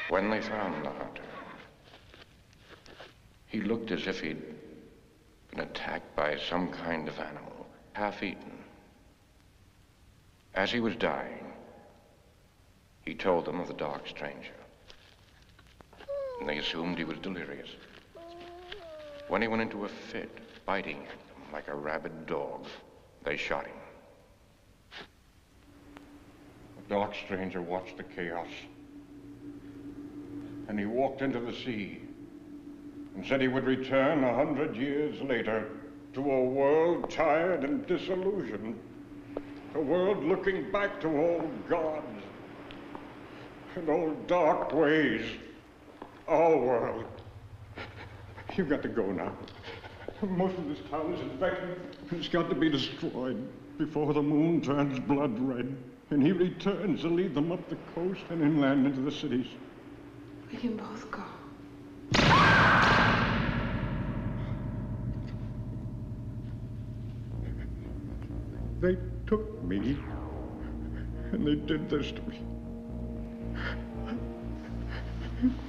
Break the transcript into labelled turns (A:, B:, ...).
A: When they found the hunter, he looked as if he'd been attacked by some kind of animal, half eaten. As he was dying, he told them of the dark stranger. And they assumed he was delirious. When he went into a fit, biting at them like a rabid dog, they shot him. The dark stranger watched the chaos. And he walked into the sea and said he would return 100 years later to a world tired and disillusioned. A world looking back to old gods and old dark ways. Our world. You've got to go now. Most of this town is infected. It's got to be destroyed before the moon turns blood red and he returns to lead them up the coast and inland into the cities.
B: We can both go.
C: They took me, and they did this to me.